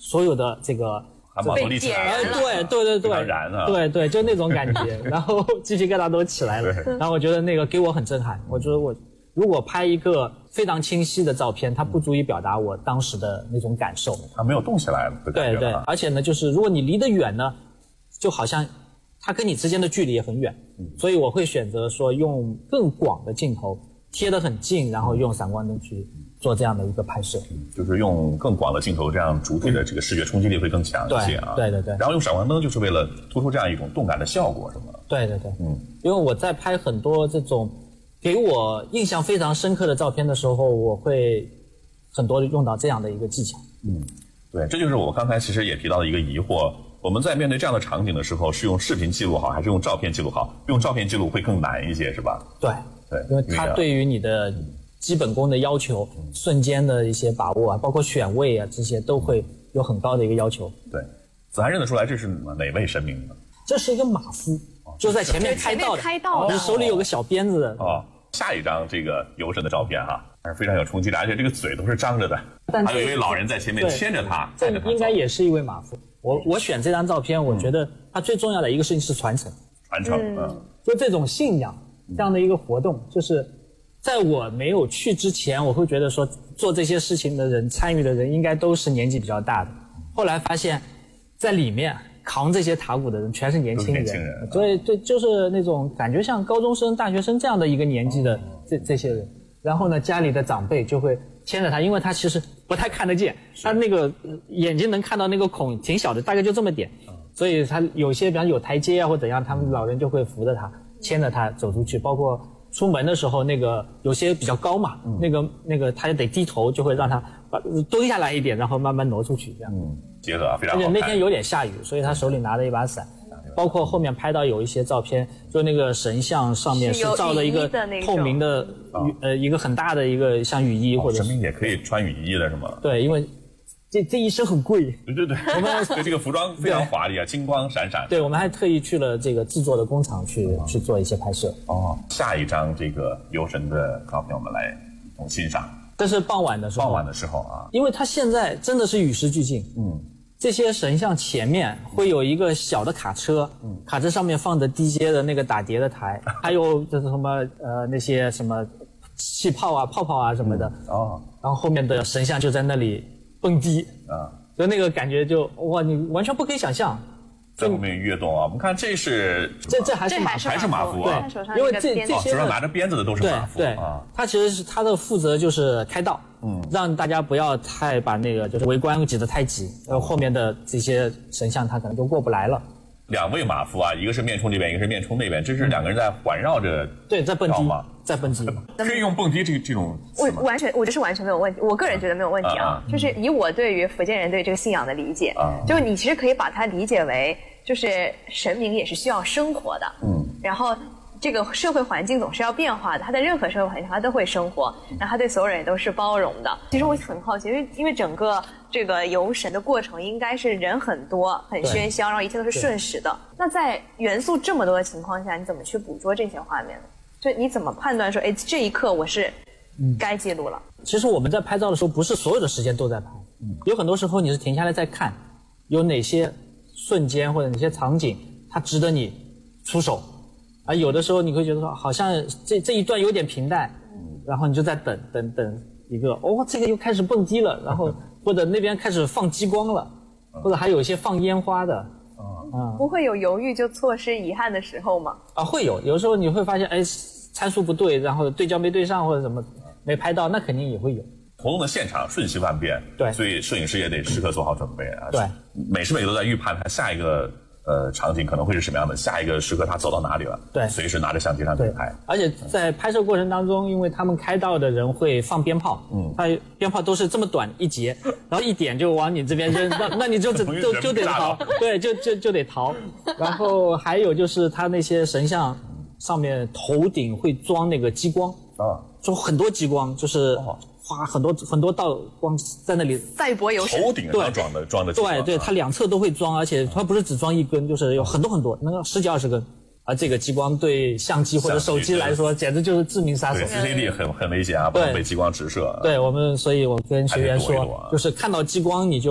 所有的这个汗毛都立起来了， 对， 燃啊， 对，就那种感觉，然后鸡皮疙瘩都起来了。然后我觉得那个给我很震撼，我觉得我如果拍一个非常清晰的照片，它不足以表达我当时的那种感受。 它没有动起来的感觉。 对，而且呢，就是如果你离得远呢，就好像它跟你之间的距离也很远，所以我会选择说用更广的镜头贴得很近，然后用闪光灯去做这样的一个拍摄。 就是用更广的镜头，这样主体的这个视觉冲击力会更强一些啊。 对。 然后用闪光灯就是为了突出这样一种动感的效果，是吗？ 对，因为我在拍很多这种给我印象非常深刻的照片的时候，我会很多用到这样的一个技巧。 对，这就是我刚才其实也提到的一个疑惑。我们在面对这样的场景的时候，是用视频记录好，还是用照片记录好？用照片记录会更难一些，是吧？ 对，因为它对于你的基本功的要求、瞬间的一些把握啊，包括选位啊，这些都会有很高的一个要求。 对，子涵认得出来这是哪位神明呢？ 这是一个马夫，就在前面开道的，你手里有个小鞭子的。 下一张这个游神的照片哈，还是非常有冲击力，而且这个嘴都是张着的，还有一位老人在前面牵着他。 这应该也是一位马夫。我选这张照片，我觉得它最重要的一个事情是传承。就这种信仰这样的一个活动，就是在我没有去之前，我会觉得说做这些事情的人、参与的人应该都是年纪比较大的。后来发现，在里面扛这些塔鼓的人全是年轻人，对，就是那种感觉像高中生、大学生这样的一个年纪的这些人。然后呢，家里的长辈就会牵着他，因为他其实不太看得见，他那个眼睛能看到那个孔挺小的，大概就这么点，所以他有些比方有台阶啊或怎样，他们老人就会扶着他，牵着他走出去，包括出门的时候，那个有些比较高嘛，那个他也得低头，就会让他蹲下来一点，然后慢慢挪出去，这样。 结合非常好看。 而且那天有点下雨，所以他手里拿着一把伞。包括后面拍到有一些照片，就那个神像上面是罩了一个透明的一个很大的一个像雨衣，或者神明也可以穿雨衣的是吗？ 对，因为这一身很贵。 对，我们对这个服装非常华丽啊，金光闪闪。 对，我们还特意去了这个制作的工厂去做一些拍摄。 下一张这个游神的照片，我们来一同欣赏。 这是傍晚的时候啊，因为它现在真的是与时俱进。这些神像前面会有一个小的卡车，卡车上面放着 DJ 的那个打碟的台，还有就是什么那些什么气泡啊、泡泡啊什么的。然后后面的神像就在那里蹦迪所以那个感觉就哇，你完全不可以想象。 在后面跃动啊，我们看这是这还是马夫啊， 对，因为这些手上拿着鞭子的都是马夫啊。 他其实是他的负责就是开道，让大家不要太把那个就是围观挤得太挤，后面的这些神像他可能就过不来了。 两位马夫啊，一个是面冲这边，一个是面冲那边，这是两个人在环绕着在蹦迪吗？在蹦迪， 可以用蹦迪这种。 我这是完全没有问题，我个人觉得没有问题啊。就是以我对于福建人对这个信仰的理解，就是你其实可以把它理解为，就是神明也是需要生活的，然后这个社会环境总是要变化的，他在任何社会环境他都会生活，然后他对所有人也都是包容的。其实我很好奇，因为整个这个游神的过程应该是人很多、很喧嚣，然后一切都是瞬时的。那在元素这么多的情况下，你怎么去捕捉这些画面呢？就你怎么判断说，哎，这一刻我是该记录了？ 其实我们在拍照的时候，不是所有的时间都在拍，有很多时候你是停下来在看，有哪些瞬间或者哪些场景，它值得你出手。有的时候你会觉得说，好像这一段有点平淡，然后你就在等一个这个又开始蹦迪了，然后或者那边开始放激光了，或者还有一些放烟花的。 不会有犹豫就错失遗憾的时候吗？ 会有时候你会发现，参数不对，然后对焦没对上或者什么没拍到，那肯定也会有。 活动的现场瞬息万变， 对， 所以摄影师也得时刻做好准备啊。 对， 每时每刻都在预判他下一个场景可能会是什么样的，下一个时刻他走到哪里了， 对， 随时拿着相机上去拍。 而且在拍摄过程当中，因为他们开道的人会放鞭炮，他鞭炮都是这么短一节，然后一点就往你这边扔，那你就得逃，对，就得逃。然后还有就是他那些神像上面头顶会装那个激光装很多激光，就是花很多道光在那里赛博游神， 头顶上装的激光， 对，它两侧都会装，而且它不是只装一根，就是有很多，能够10几20根。而这个激光对相机或者手机来说，简直就是致命杀手。 对 ，CCD 很危险啊，不能被激光直射。 对，所以我跟学员说，就是看到激光你就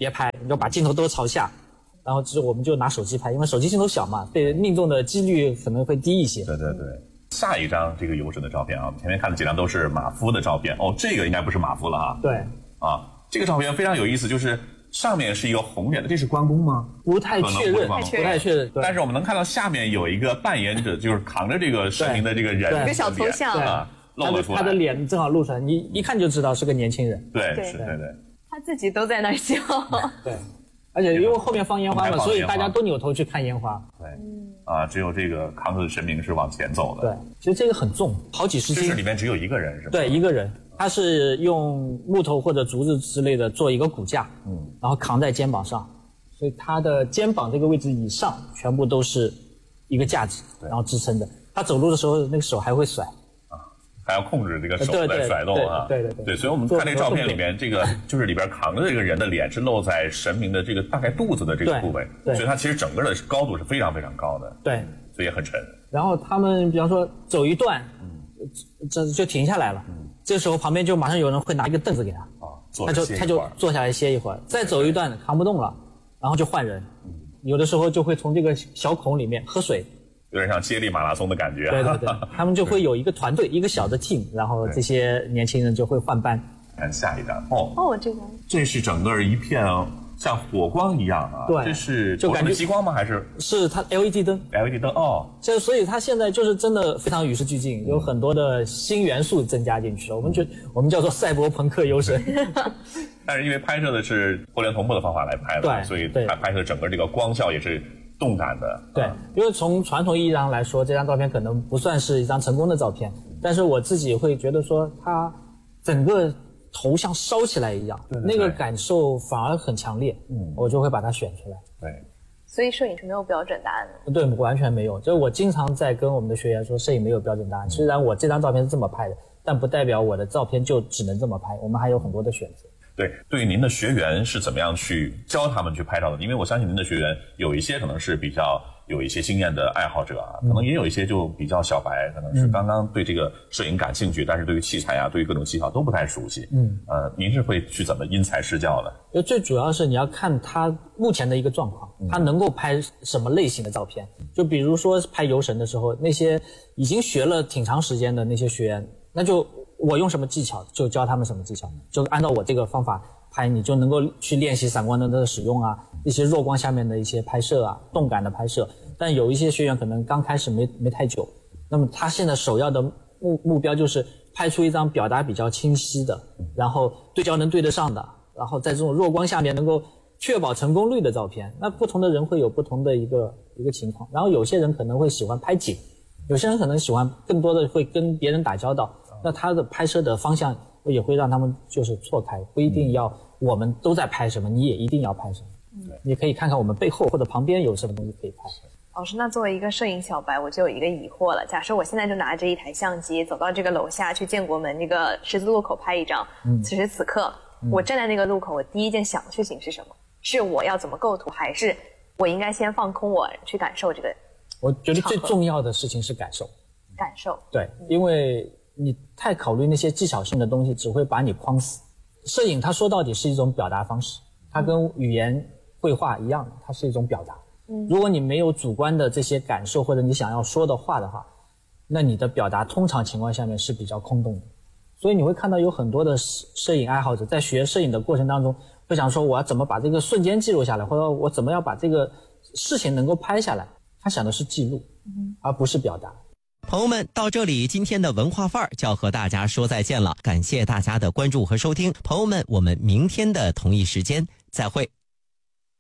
别拍，你就把镜头都朝下，然后我们就拿手机拍，因为手机镜头小嘛，被命中的几率可能会低一些。 对。下一张这个游神的照片啊，前面看的几张都是马夫的照片哦，这个应该不是马夫了啊。 对。 啊，这个照片非常有意思，就是上面是一个红脸的，这是关公吗？ 不太确认，不太确认。 但是我们能看到下面有一个扮演者，就是扛着这个神明的这个人， 一个小头像啊，露了出来。 他的脸正好露出来，你一看就知道是个年轻人。 对。 他自己都在那儿笑。 对。而且因为后面放烟花嘛，所以大家都扭头去看烟花。 对。啊，只有这个扛着的神明是往前走的。 对。其实这个很重，好几十斤。 这是里面只有一个人是吧？ 对，一个人。他是用木头或者竹子之类的做一个骨架，然后扛在肩膀上，所以他的肩膀这个位置以上全部都是一个架子，然后支撑的。他走路的时候，那个手还会甩， 还要控制这个手在甩动啊。对，所以我们看这个照片里面，这个就是里边扛着这个人的脸是露在神明的这个大概肚子的这个部位，所以他其实整个的高度是非常非常高的。 对， 所以也很沉。 然后他们比方说走一段，这就停下来了。这时候旁边就马上有人会拿一个凳子给他，他就坐下来歇一会儿，再走一段扛不动了，然后就换人。有的时候就会从这个小孔里面喝水， 有点像接力马拉松的感觉。 对，他们就会有一个团队，一个小的 team， 然后这些年轻人就会换班。 看下一张这是整个一片像火光一样啊。 对， 这是就感觉激光吗？还是它 LED 灯 ？LED 灯哦。 所以它现在就是真的非常与时俱进，有很多的新元素增加进去了。我们叫做赛博朋克游神。 但是因为拍摄的是互联同步的方法来拍的， 对， 所以拍摄整个这个光效也是动感的。 对，因为从传统意义上来说，这张照片可能不算是一张成功的照片，但是我自己会觉得说，它整个头像烧起来一样，那个感受反而很强烈，我就会把它选出来。 对， 所以摄影是没有标准答案的。 对，完全没有。就是我经常在跟我们的学员说，摄影没有标准答案。虽然我这张照片是这么拍的，但不代表我的照片就只能这么拍，我们还有很多的选择。 对于您的学员是怎么样去教他们去拍照的？因为我相信您的学员有一些可能是比较有一些经验的爱好者啊，可能也有一些就比较小白，可能是刚刚对这个摄影感兴趣，但是对于器材啊，对于各种技巧都不太熟悉。您是会去怎么因材施教的？ 最主要是你要看他目前的一个状况，他能够拍什么类型的照片。就比如说拍游神的时候，那些已经学了挺长时间的那些学员，那就我用什么技巧就教他们什么技巧，就按照我这个方法拍，你就能够去练习闪光灯的使用啊，一些弱光下面的一些拍摄啊，动感的拍摄。但有一些学员可能刚开始没太久，那么他现在首要的目标就是拍出一张表达比较清晰的，然后对焦能对得上的，然后在这种弱光下面能够确保成功率的照片。那不同的人会有不同的一个情况，然后有些人可能会喜欢拍景，有些人可能喜欢更多的会跟别人打交道，那他的拍摄的方向也会让他们就是错开，不一定要我们都在拍什么，你也一定要拍什么。你可以看看我们背后或者旁边有什么东西可以拍。 老师，那作为一个摄影小白，我就有一个疑惑了。假设我现在就拿着一台相机走到这个楼下去建国门那个十字路口拍一张，此时此刻我站在那个路口，我第一件想的事情是什么？是我要怎么构图，还是我应该先放空我去感受这个？ 我觉得最重要的事情是感受。 感受。 对，因为你太考虑那些技巧性的东西，只会把你框死。摄影它说到底是一种表达方式，它跟语言绘画一样，它是一种表达。如果你没有主观的这些感受或者你想要说的话的话，那你的表达通常情况下面是比较空洞的。所以你会看到有很多的摄影爱好者在学摄影的过程当中会想说，我要怎么把这个瞬间记录下来，或者我怎么样把这个事情能够拍下来。他想的是记录，而不是表达。 朋友们，到这里今天的文化范儿就要和大家说再见了，感谢大家的关注和收听。朋友们，我们明天的同一时间再会。